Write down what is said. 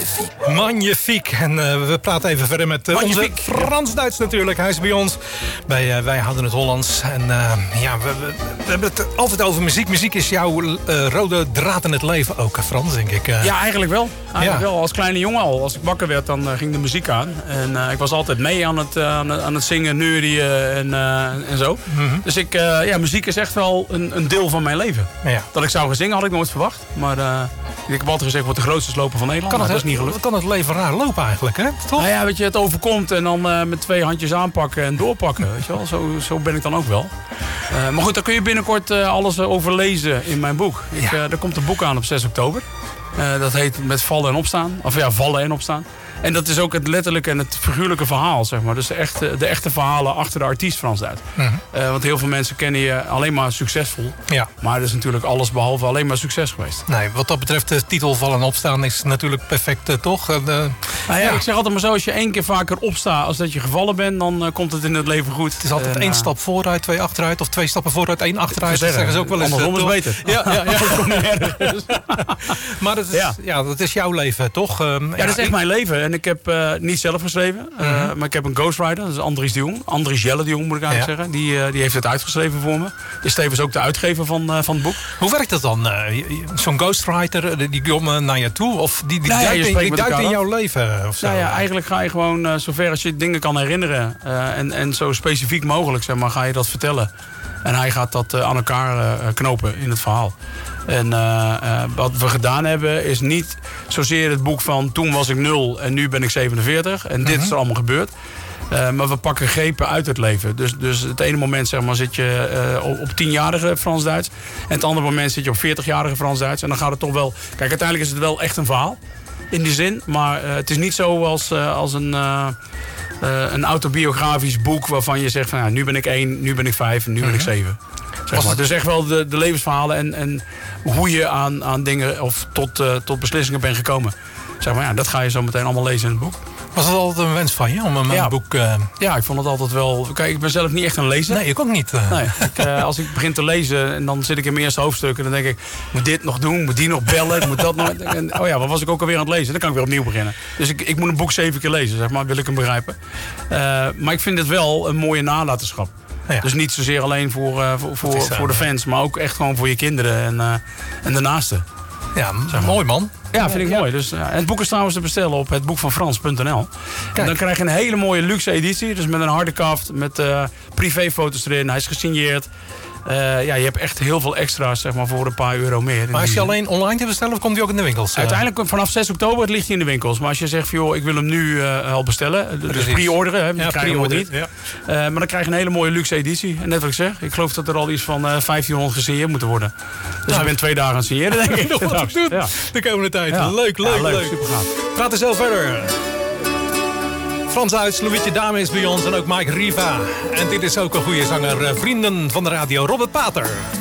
Magnifiek. En we praten even verder met onze Frans-Duits natuurlijk. Hij is bij ons bij Wij Houden het Hollands. En we hebben het altijd over muziek. Muziek is jouw rode draad in het leven ook, Frans, denk ik. Ja, eigenlijk wel. Wel. Als kleine jongen al. Als ik wakker werd, dan ging de muziek aan. En ik was altijd mee aan het zingen, neurien en zo. Mm-hmm. Dus muziek is echt wel een deel van mijn leven. Ja. Dat ik zou gaan zingen had ik nooit verwacht. Maar ik heb altijd gezegd, wordt de grootste sloper van Nederland. Dat is niet gelukt. Kan het leven raar lopen eigenlijk, hè? Toch? Nou ja, weet je, het overkomt en dan met 2 handjes aanpakken en doorpakken. Weet je wel? Zo ben ik dan ook wel. Maar goed, daar kun je binnenkort alles over lezen in mijn boek. Er komt een boek aan op 6 oktober. Dat heet Met vallen en opstaan. Of ja, vallen en opstaan. En dat is ook het letterlijke en het figuurlijke verhaal, zeg maar. Dus de echte verhalen achter de artiest Frans-Duits. Mm-hmm. Want heel veel mensen kennen je alleen maar succesvol. Ja. Maar het is natuurlijk alles behalve alleen maar succes geweest. Nee, wat dat betreft, de titel Vallen en Opstaan is natuurlijk perfect, toch? Ik zeg altijd maar zo, als je 1 keer vaker opstaat als dat je gevallen bent, dan komt het in het leven goed. Het is altijd 1 stap vooruit, 2 achteruit. Of 2 stappen vooruit, 1 achteruit. Dat zeggen ze ook wel eens. Andersom is beter. Ja. Maar dat is jouw leven, toch? Dat is echt mijn leven. En ik heb niet zelf geschreven, maar ik heb een ghostwriter, dat is Andries de Jong. Andries Jelle de Jong, moet ik eigenlijk zeggen. Die heeft het uitgeschreven voor me. Is tevens ook de uitgever van het boek. Hoe werkt dat dan? Zo'n ghostwriter, die komt naar je toe? Of die duikt in jouw leven? Of zo? Nou ja, eigenlijk ga je gewoon zover als je dingen kan herinneren. En zo specifiek mogelijk, zeg maar, ga je dat vertellen. En hij gaat dat aan elkaar knopen in het verhaal. En wat we gedaan hebben is niet zozeer het boek van toen was ik 0 en nu ben ik 47. En dit is er allemaal gebeurd. Maar we pakken grepen uit het leven. Dus het ene moment zeg maar, zit je op 10-jarige Frans-Duits. En het andere moment zit je op 40-jarige Frans-Duits. En dan gaat het toch wel... Kijk, uiteindelijk is het wel echt een verhaal. In die zin. Maar het is niet zo als een autobiografisch boek waarvan je zegt van ja, nu ben ik 1, nu ben ik 5 en nu ben ik 7. Zeg maar. Dus echt wel de levensverhalen en hoe je aan dingen of tot beslissingen bent gekomen. Zeg maar, ja, dat ga je zo meteen allemaal lezen in het boek. Was het altijd een wens van je om een boek... Ja, ik vond het altijd wel... Kijk, ik ben zelf niet echt een lezer. Nee, ik ook niet. Nee, als ik begin te lezen en dan zit ik in mijn eerste hoofdstuk en dan denk ik, moet dit nog doen, moet die nog bellen, moet dat nog... En, wat was ik ook alweer aan het lezen? Dan kan ik weer opnieuw beginnen. Dus ik moet een boek 7 keer lezen, zeg maar, wil ik hem begrijpen. Maar ik vind het wel een mooie nalatenschap. Ja. Dus niet zozeer alleen voor de fans, maar ook echt gewoon voor je kinderen en de naasten. Ja, mooi man. Ja, vind ik mooi. Dus, het boek is trouwens te bestellen op hetboekvanfrans.nl. En dan krijg je een hele mooie luxe editie. Dus met een harde kaft, met privéfoto's erin. Hij is gesigneerd. Je hebt echt heel veel extra's zeg maar, voor een paar euro meer. Maar is hij alleen online te bestellen of komt hij ook in de winkels? Uiteindelijk vanaf 6 oktober ligt hij in de winkels. Maar als je zegt van, joh, ik wil hem nu al bestellen. Dus pre-orderen, die krijg je nog niet. Ja. Maar dan krijg je een hele mooie luxe editie. En net wat ik zeg, ik geloof dat er al iets van 1500 gesigneerd moeten worden. Dus ik ben 2 dagen aan het signeren, denk ik. Nog wat te doen de komende tijd. Ja. Leuk. Super gaaf. Praat er zo verder. Frans-Duits, Louietje Dame is bij ons en ook Mike Riva. En dit is ook een goede zanger, vrienden van de radio, Robert Pater.